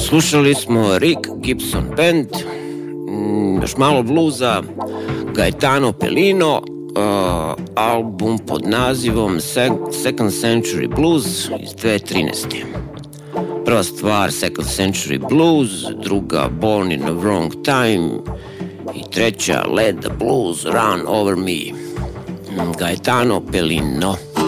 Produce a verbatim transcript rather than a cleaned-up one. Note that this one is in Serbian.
Slušali smo Rick Gibson Band, još malo bluza, Gaetano Pellino, uh, album pod nazivom Second Century Blues iz dve tisuće trinaeste. Prva stvar Second Century Blues, druga Born in a Wrong Time i treća Let the Blues Run Over Me. Gaetano Pellino.